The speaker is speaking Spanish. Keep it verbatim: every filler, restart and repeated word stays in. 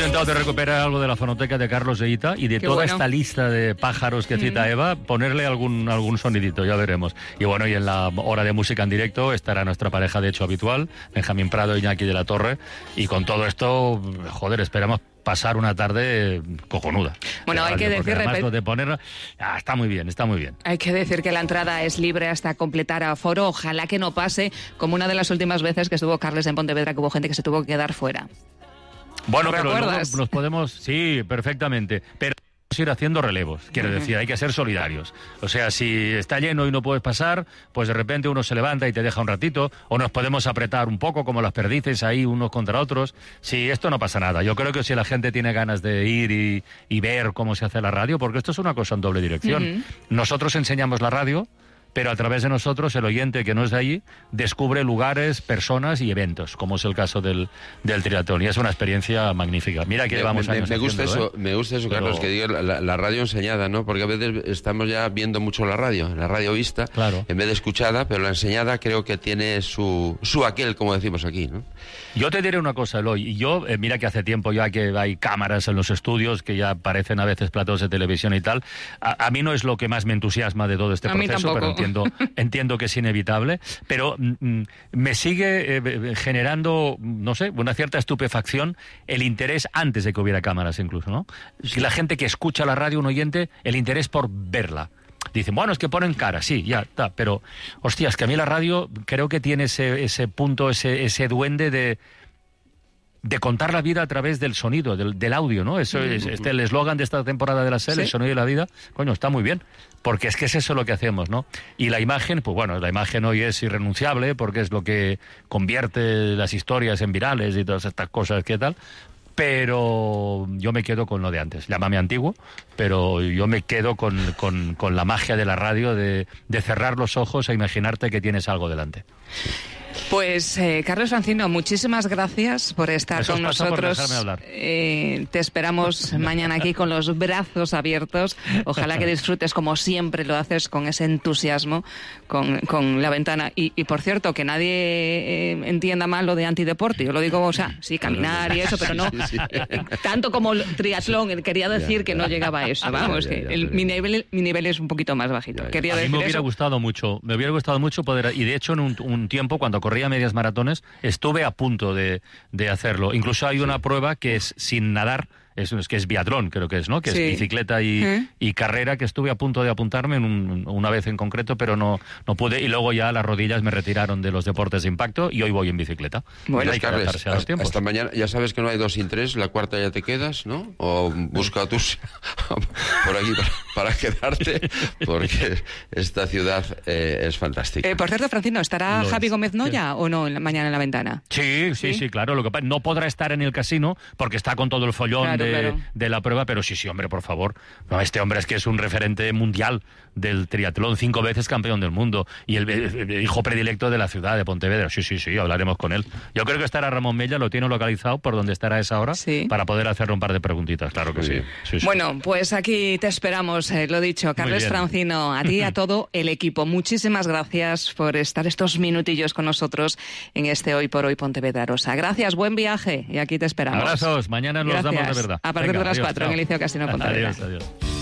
intentado de recuperar algo de la fonoteca de Carlos Eita y de Qué toda bueno. esta lista de pájaros que cita Mm. Eva, ponerle algún, algún sonidito, ya veremos. Y bueno, y en la hora de música en directo estará nuestra pareja de hecho habitual, Benjamín Prado y Iñaki de la Torre, y con todo esto, joder, esperamos pasar una tarde cojonuda. Bueno, de hay radio, que porque decir, además repet- lo de poner, ah, está muy bien, está muy bien. Hay que decir que la entrada es libre hasta completar aforo. Ojalá que no pase como una de las últimas veces que estuvo Carles en Pontevedra, que hubo gente que se tuvo que quedar fuera. Bueno, ¿Lo pero luego recuerdas? nos podemos, sí, perfectamente, pero podemos ir haciendo relevos, quiero Ujú. decir, hay que ser solidarios. O sea, si está lleno y no puedes pasar, pues de repente uno se levanta y te deja un ratito, o nos podemos apretar un poco como las perdices ahí unos contra otros. Sí, esto no pasa nada. Yo creo que si la gente tiene ganas de ir y, y ver cómo se hace la radio, porque esto es una cosa en doble dirección. Ujú. Nosotros enseñamos la radio, pero a través de nosotros, el oyente que no es de allí, descubre lugares, personas y eventos, como es el caso del, del triatlón. Y es una experiencia magnífica. Mira que Me, llevamos me- años me gusta haciéndolo, eso, ¿eh? me gusta eso, Pero- Carlos, que diga la, la radio enseñada, ¿no? Porque a veces estamos ya viendo mucho la radio, la radio vista, Claro. en vez de escuchada, pero la enseñada creo que tiene su, su aquel, como decimos aquí, ¿no? Yo te diré una cosa, Eloy. Y yo, eh, mira que hace tiempo ya que hay cámaras en los estudios, que ya aparecen a veces platos de televisión y tal. A, a mí no es lo que más me entusiasma de todo este A mí proceso, pero tampoco. entiendo, entiendo que es inevitable. Pero mm, mm, me sigue eh, generando, no sé, una cierta estupefacción el interés antes de que hubiera cámaras incluso, ¿no? Si la gente que escucha la radio, un oyente, el interés por verla. Dicen, bueno, es que ponen cara, sí, ya está, pero, hostia, es que a mí la radio creo que tiene ese, ese punto, ese, ese duende de, de contar la vida a través del sonido, del, del audio, ¿no? Eso es este, el eslogan de esta temporada de la SER, Sí. el sonido de la vida, coño, está muy bien, porque es que es eso lo que hacemos, ¿no? Y la imagen, pues bueno, la imagen hoy es irrenunciable, porque es lo que convierte las historias en virales y todas estas cosas que tal, pero yo me quedo con lo de antes. Llámame antiguo, pero yo me quedo con, con, con la magia de la radio, de, de cerrar los ojos e imaginarte que tienes algo delante. Pues, eh, Carlos Francino, muchísimas gracias por estar Eso con os pasa por nosotros. dejarme hablar. Eh, te esperamos mañana aquí con los brazos abiertos. Ojalá que disfrutes como siempre lo haces, con ese entusiasmo, con, con la ventana. Y, y, por cierto, que nadie eh, entienda mal lo de antideporte. Yo lo digo, o sea, sí, caminar y eso, pero no Sí, sí. eh, tanto como el triatlón. Quería decir Ya, que ya. no llegaba a eso. Vamos, Ya, que ya, ya, el- ya. mi, nivel, mi nivel es un poquito más bajito. Ya, ya. Quería A mí decir me hubiera eso. gustado mucho, me hubiera gustado mucho poder, y de hecho en un, un tiempo cuando corría medias maratones estuve a punto de, de hacerlo. Incluso hay una prueba que es sin nadar, es, es que es biatlón, creo que es, ¿no? Que Sí. es bicicleta y, ¿Eh? y carrera, que estuve a punto de apuntarme en un- una vez en concreto, pero no, no pude, y luego ya las rodillas me retiraron de los deportes de impacto y hoy voy en bicicleta. Bueno, hay que Carles, adaptarse a los tiempos. hasta mañana, ya sabes que no hay dos sin tres, la cuarta ya te quedas, ¿no? O busca tus por aquí para, para quedarte, porque esta ciudad eh, es fantástica. Eh, por cierto, Francino, ¿estará Lo Javi es. Gómez Noya o no en la- mañana en la ventana? Sí, sí, ¿Sí? sí, claro. Lo que pasa, no podrá estar en el casino porque está con todo el follón Claro, de, claro. de la prueba, pero sí, sí, hombre, por favor. No, este hombre es que es un referente mundial del triatlón, cinco veces campeón del mundo y el, el- el hijo predilecto de la ciudad de Pontevedra. Sí, sí, sí, hablaremos con él. Yo creo que estará Ramón Mella, lo tiene localizado por donde estará a esa hora Sí. para poder hacerle un par de preguntitas. Claro que Muy sí. bien. Sí, sí. Bueno, pues aquí te esperamos, eh, lo dicho. Carles bien. Francino, a ti y a todo el equipo. Muchísimas gracias por estar estos minutillos con nosotros en este Hoy por Hoy Pontevedra Rosa. Gracias, buen viaje y aquí te esperamos. Abrazos, mañana nos Gracias. damos de verdad. A partir Venga, de las adiós, cuatro en chao. el Liceo Casino Pontevedra. Adiós, adiós.